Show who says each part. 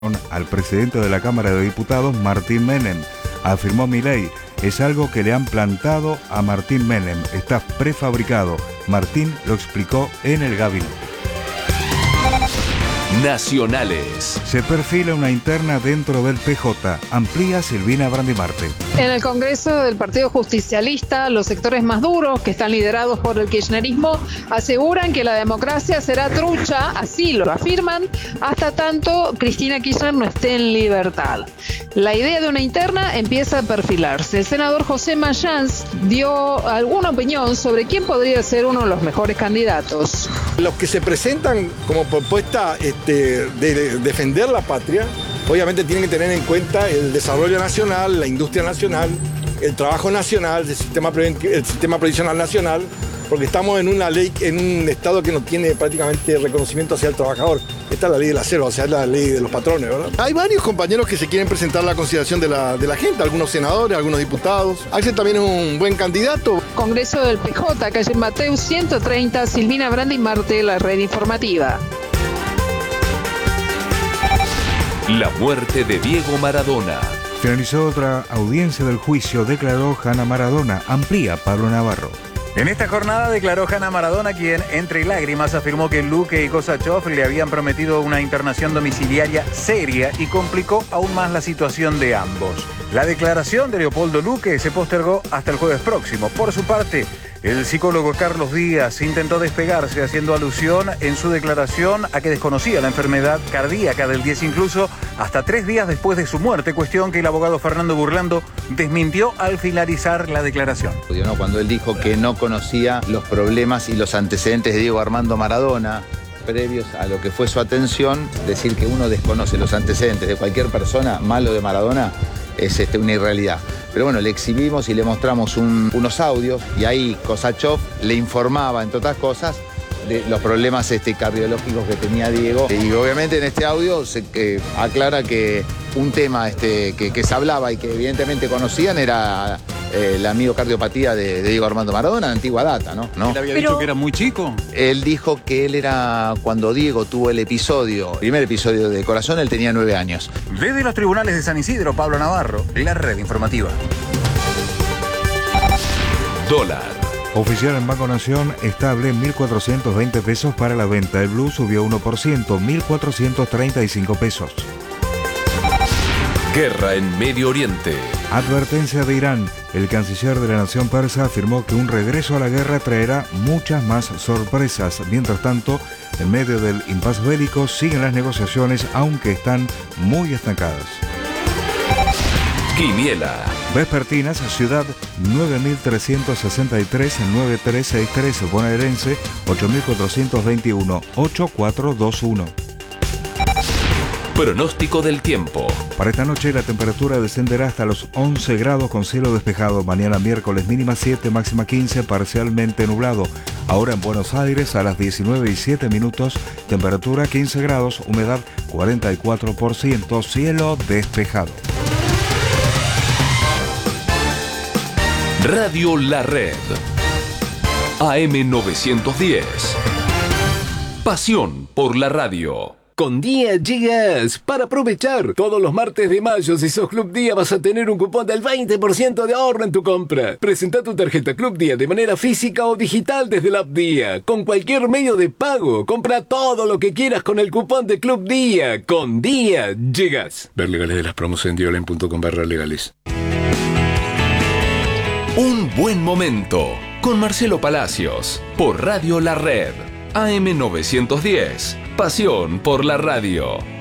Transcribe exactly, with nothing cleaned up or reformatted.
Speaker 1: Al presidente de la Cámara de Diputados, Martín Menem. Afirmó Milei, es algo que le han plantado a Martín Menem, está prefabricado. Martín lo explicó en el gabinete.
Speaker 2: Nacionales.
Speaker 1: Se perfila una interna dentro del P J. Amplía Silvina Brandimarte.
Speaker 3: En el Congreso del Partido Justicialista, los sectores más duros, que están liderados por el kirchnerismo, aseguran que la democracia será trucha, así lo afirman, hasta tanto Cristina Kirchner no esté en libertad. La idea de una interna empieza a perfilarse. El senador José Mayans dio alguna opinión sobre quién podría ser uno de los mejores candidatos.
Speaker 4: Los que se presentan como propuesta este, de defender la patria, obviamente tienen que tener en cuenta el desarrollo nacional, la industria nacional, el trabajo nacional, el sistema, el sistema previsional nacional, porque estamos en una ley, en un estado que no tiene prácticamente reconocimiento hacia el trabajador. Esta es la ley de la selva, o sea, es la ley de los patrones, ¿verdad? Hay varios compañeros que se quieren presentar a la consideración de la, de la gente, algunos senadores, algunos diputados. Axel también es un buen candidato.
Speaker 3: Congreso del P J, calle Mateus ciento treinta, Silvina Brandimarte, la red informativa.
Speaker 2: La muerte de Diego Maradona.
Speaker 1: Finalizó otra audiencia del juicio, declaró Hanna Maradona. Amplía Pablo Navarro.
Speaker 5: En esta jornada declaró Hanna Maradona, quien entre lágrimas afirmó que Luque y Kosačov le habían prometido una internación domiciliaria seria y complicó aún más la situación de ambos. La declaración de Leopoldo Luque se postergó hasta el jueves próximo. Por su parte, el psicólogo Carlos Díaz intentó despegarse haciendo alusión en su declaración a que desconocía la enfermedad cardíaca del diez incluso hasta tres días después de su muerte, cuestión que el abogado Fernando Burlando desmintió al finalizar la declaración.
Speaker 6: Cuando él dijo que no conocía los problemas y los antecedentes de Diego Armando Maradona previos a lo que fue su atención, decir que uno desconoce los antecedentes de cualquier persona malo de Maradona es este, una irrealidad. Pero bueno, le exhibimos y le mostramos un, unos audios y ahí Kosačov le informaba, entre otras cosas, de los problemas este, cardiológicos que tenía Diego. Y obviamente en este audio se eh, aclara que un tema este, que, que se hablaba y que evidentemente conocían era eh, la miocardiopatía de, de Diego Armando Maradona, de antigua data, ¿no? ¿No?
Speaker 5: ¿Él había
Speaker 7: Pero...
Speaker 5: dicho que era muy chico?
Speaker 6: Él dijo que él era, cuando Diego tuvo el episodio, el primer episodio de corazón, él tenía nueve años.
Speaker 5: Desde los tribunales de San Isidro, Pablo Navarro, la red informativa.
Speaker 2: Dólar.
Speaker 1: Oficial en Banco Nación, estable mil cuatrocientos veinte pesos para la venta. El blue subió uno por ciento, mil cuatrocientos treinta y cinco pesos.
Speaker 2: Guerra en Medio Oriente.
Speaker 1: Advertencia de Irán. El canciller de la nación persa afirmó que un regreso a la guerra traerá muchas más sorpresas. Mientras tanto, en medio del impasse bélico siguen las negociaciones, aunque están muy estancadas.
Speaker 2: Quiniela.
Speaker 1: Vespertinas, ciudad nueve mil trescientos sesenta y tres, nueve tres seis tres, bonaerense ocho mil cuatrocientos veintiuno, ocho cuatro dos uno.
Speaker 2: Pronóstico del tiempo.
Speaker 1: Para esta noche la temperatura descenderá hasta los once grados con cielo despejado. Mañana miércoles mínima siete, máxima quince, parcialmente nublado. Ahora en Buenos Aires a las diecinueve y siete minutos, temperatura quince grados, humedad cuarenta y cuatro por ciento, cielo despejado.
Speaker 2: Radio La Red. A M novecientos diez. Pasión por la radio.
Speaker 8: Con Día llegas para aprovechar. Todos los martes de mayo, si sos Club Día, vas a tener un cupón del veinte por ciento de ahorro en tu compra. Presenta tu tarjeta Club Día de manera física o digital desde la app Día. Con cualquier medio de pago. Compra todo lo que quieras con el cupón de Club Día. Con Día llegas. Ver legales de las promos en diolen punto com barra legales.
Speaker 2: Un buen momento con Marcelo Palacios por Radio La Red. A M novecientos diez. Pasión por la radio.